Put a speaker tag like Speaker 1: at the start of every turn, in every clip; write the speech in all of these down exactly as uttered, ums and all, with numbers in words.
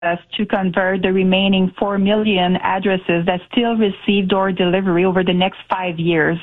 Speaker 1: us to convert the remaining four million addresses that still receive door delivery over the next five years.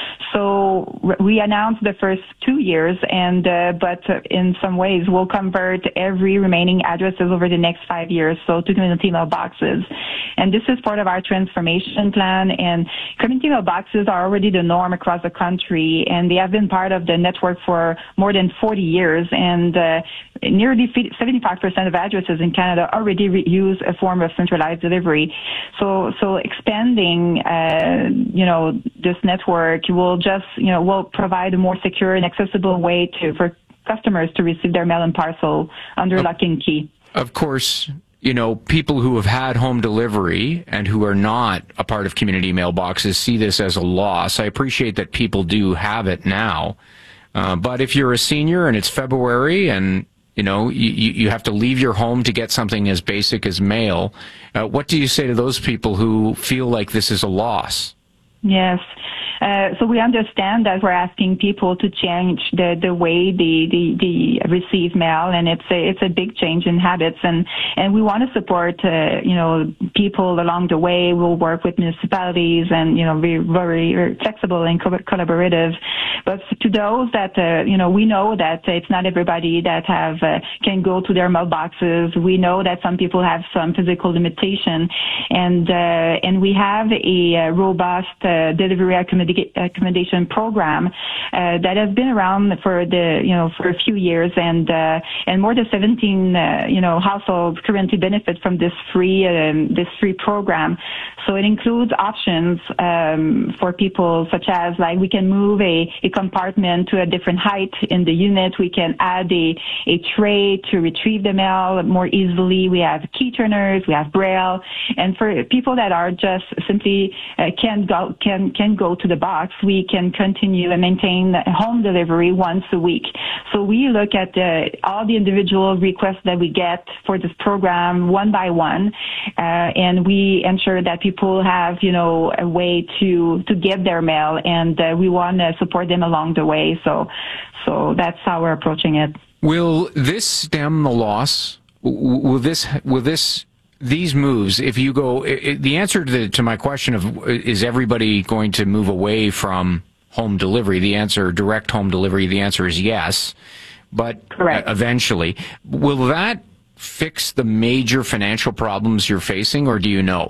Speaker 1: So we announced the first two years, and uh, but in some ways we'll convert every remaining addresses over the next five years, so to community mailboxes. And this is part of our transformation plan, and community mailboxes are already the norm across the country, and they have been part of the network for more than forty years, and uh, nearly seventy-five percent of addresses in Canada already re- use a form of centralized delivery. So, so expanding, uh, you know, this network will just, you know, will provide a more secure and accessible way to for customers to receive their mail and parcel under lock and key.
Speaker 2: Of course, you know, people who have had home delivery and who are not a part of community mailboxes see this as a loss. I appreciate that people do have it now. Uh, but if you're a senior and it's February and, you know, you, you have to leave your home to get something as basic as mail, uh, what do you say to those people who feel like this is a loss?
Speaker 1: Yes. Uh, so we understand that we're asking people to change the, the way they, they, they receive mail, and it's a, it's a big change in habits, and, and we want to support, uh, you know, people along the way. We'll work with municipalities and, you know, be very, very flexible and co- collaborative. But to those that, uh, you know, we know that it's not everybody that have, uh, can go to their mailboxes. We know that some people have some physical limitation, and, uh, and we have a, a robust, uh, delivery accommodation accommodation program uh, that has been around for the you know for a few years, and uh, and more than seventeen uh, you know households currently benefit from this free um, this free program. So it includes options um, for people such as, like, we can move a, a compartment to a different height in the unit. We can add a, a tray to retrieve the mail more easily. We have key turners. We have Braille. And for people that are just simply uh, can't go can can go to the box, we can continue and maintain home delivery once a week. So we look at uh, all the individual requests that we get for this program one by one, uh, and we ensure that people have, you know, a way to, to get their mail, and uh, we want to support them along the way. So, so that's how we're approaching it.
Speaker 2: Will this stem the loss? Will this, will this, these moves, if you go, it, the answer to, the, to my question of, is everybody going to move away from home delivery? The answer, direct home delivery, the answer is yes. But
Speaker 1: Correct.
Speaker 2: Uh, eventually, will that fix the major financial problems you're facing, or do you know?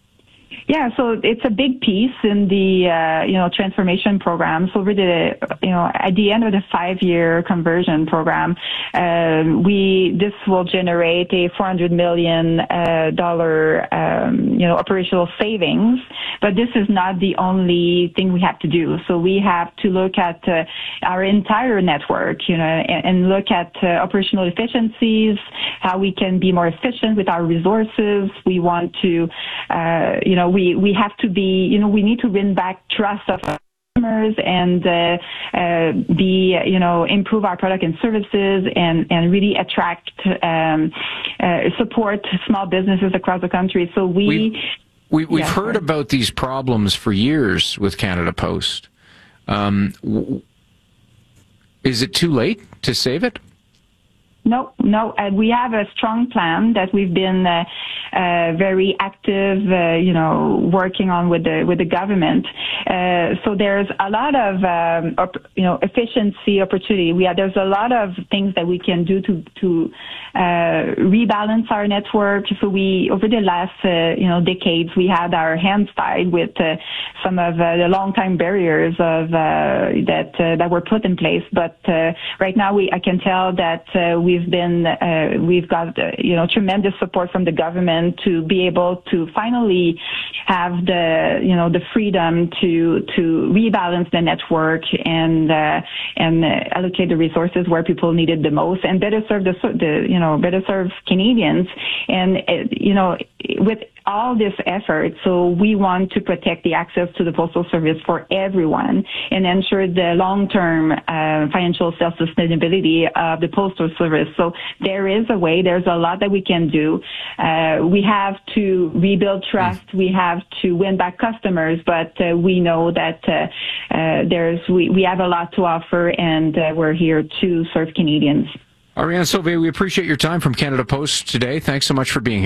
Speaker 1: Yeah, so it's a big piece in the, uh, you know, transformation program. So over the, you know, at the end of the five-year conversion program, um, we, this will generate a four hundred million dollars, uh, um, you know, operational savings. But this is not the only thing we have to do. So we have to look at uh, our entire network, you know, and, and look at uh, operational efficiencies, how we can be more efficient with our resources. We want to, uh, you know, we, we have to be, you know, we need to win back trust of our customers and uh, uh, be, you know, improve our product and services, and, and really attract, um, uh, support small businesses across the country. So we...
Speaker 2: we We, we've
Speaker 1: yeah,
Speaker 2: heard
Speaker 1: sorry.
Speaker 2: about these problems for years with Canada Post. Um, w- is it too late to save it?
Speaker 1: No, no. Uh, we have a strong plan that we've been uh, uh, very active, uh, you know, working on with the with the government. Uh, so there's a lot of, um, op- you know, efficiency opportunity. We have, there's a lot of things that we can do to to uh, rebalance our network. So we, over the last, uh, you know, decades, we had our hands tied with uh, some of uh, the long-time barriers of uh, that uh, that were put in place. But uh, right now, we I can tell that uh, we We've been, uh, we've got, uh, you know, tremendous support from the government to be able to finally have the, you know, the freedom to to rebalance the network and uh, and uh, allocate the resources where people need it the most, and better serve the, the you know, better serve Canadians. And uh, you know, with all this effort, so we want to protect the access to the Postal Service for everyone and ensure the long-term uh, financial self-sustainability of the Postal Service. So there is a way, there's a lot that we can do. Uh, we have to rebuild trust, we have to win back customers, but uh, we know that uh, uh, there's we, we have a lot to offer, and uh, we're here to serve Canadians.
Speaker 2: Ariane Sauvé, we appreciate your time from Canada Post today. Thanks so much for being here.